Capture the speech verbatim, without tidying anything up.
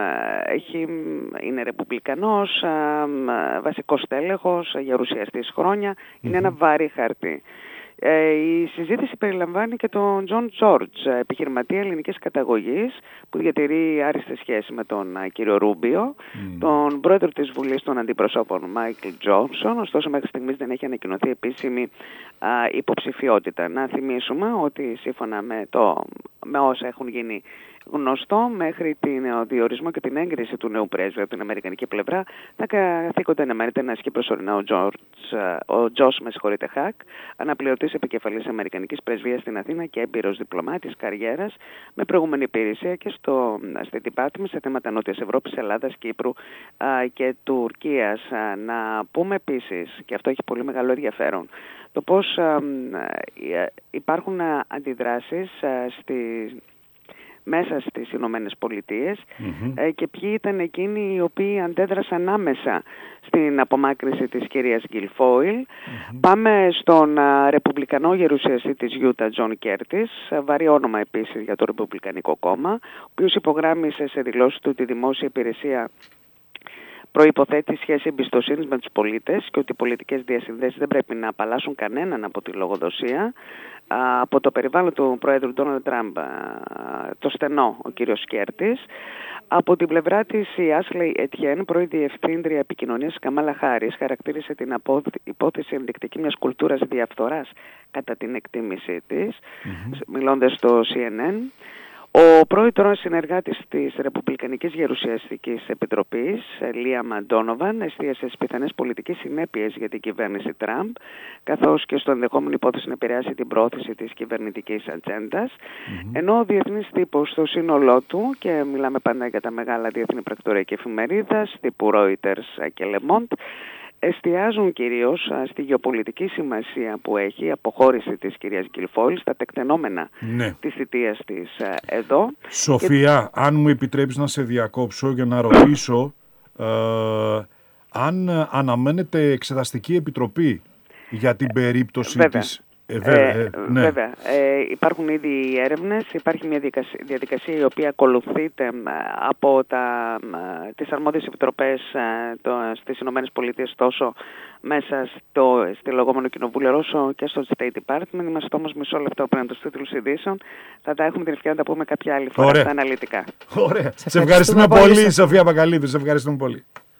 έχει, είναι ρεπουμπλικανός, βασικός τέλεχος, γερουσιαστής χρόνια, είναι mm-hmm. ένα βαρύ χαρτί. Ε, η συζήτηση περιλαμβάνει και τον Τζον Τζόρτζ, επιχειρηματία ελληνικής καταγωγής, που διατηρεί άριστες σχέσεις με τον α, κύριο Ρούμπιο, mm. τον πρόεδρο της Βουλής των Αντιπροσώπων, Μάικλ Τζόνσον, ωστόσο μέχρι στιγμής δεν έχει ανακοινωθεί επίσημη α, υποψηφιότητα. Να θυμίσουμε ότι σύμφωνα με, το, με όσα έχουν γίνει γνωστό, μέχρι την διορισμό και την έγκριση του νέου πρέσβη από την αμερικανική πλευρά θα καθήκονταν να μένεται να ασκεί προσωρινά ο, ο Τζος με συγχωρείτε Χακ, αναπληρωτής επικεφαλής αμερικανικής πρεσβείας στην Αθήνα και έμπειρος διπλωμάτης καριέρας με προηγούμενη υπηρεσία και στο State Department σε θέματα Νότιας Ευρώπης, Ελλάδας, Κύπρου α, και Τουρκίας. Α, να πούμε επίσης, και αυτό έχει πολύ μεγάλο ενδιαφέρον, το πώς α, α, υπάρχουν α, αντιδράσεις α, στη μέσα στις Ηνωμένες Πολιτείες mm-hmm. ε, και ποιοι ήταν εκείνοι οι οποίοι αντέδρασαν άμεσα στην απομάκρυνση της κυρίας Γκιλφόιλ. Mm-hmm. Πάμε στον α, ρεπουμπλικανό γερουσιαστή της Γιούτα, Τζον Κέρτις, βαρύ όνομα επίσης για το Ρεπουμπλικανικό Κόμμα, ο οποίος υπογράμμισε σε δηλώσεις του τη δημόσια υπηρεσία προϋποθέτει σχέση εμπιστοσύνης με τους πολίτες και ότι οι πολιτικές διασυνδέσεις δεν πρέπει να απαλλάσσουν κανέναν από τη λογοδοσία. Από το περιβάλλον του Πρόεδρου Ντόναλντ Τραμπ, το στενό ο κύριος Κέρτις. Από την πλευρά της η Άσλεϊ Ετιέν, πρώην διευθύντρια επικοινωνίας Καμάλα Χάρις, χαρακτήρισε την υπόθεση ενδεικτική μιας κουλτούρας διαφθοράς κατά την εκτίμησή της, mm-hmm. μιλώντας στο σι εν εν. Ο πρώην συνεργάτης της Ρεπουμπλικανικής Γερουσιαστικής Επιτροπής, Λία Μαντόνοβαν, εστίασε στις πιθανές πολιτικές συνέπειες για την κυβέρνηση Τραμπ, καθώς και στο ενδεχόμενο υπόθεση να επηρεάσει την πρόθεση της κυβερνητικής ατζέντας, mm-hmm. ενώ ο διεθνής τύπος στο σύνολό του, και μιλάμε πάντα για τα μεγάλα διεθνή πρακτορία και εφημερίδας, τύπου Reuters και Le Monde, εστιάζουν κυρίως στη γεωπολιτική σημασία που έχει η αποχώρηση της κυρίας Γκιλφόιλ στα τεκτενόμενα ναι. της θητείας της εδώ. Σοφία, και... αν μου επιτρέπεις να σε διακόψω για να ρωτήσω ε, αν αναμένεται εξεταστική επιτροπή για την περίπτωση Βέβαια. της... Ε, βέβαια, ε, ναι. βέβαια. Ε, υπάρχουν ήδη έρευνες, υπάρχει μια διαδικασία, διαδικασία η οποία ακολουθείται από τα, τις αρμόδιες επιτροπές το, στις Ηνωμένες Πολιτείες, τόσο μέσα στο, στη λεγόμενο κοινοβούλιο όσο και στο State Department. Είμαστε όμως μισό λεπτό πριν από τους τίτλους ειδήσεων. Θα τα έχουμε την ευκαιρία να τα πούμε κάποια άλλη φορά αυτά αναλυτικά. Ωραία. Σε ευχαριστούμε, ευχαριστούμε πολύ, πολύ, Σοφία Πακαλίδου. Σε ευχαριστούμε πολύ.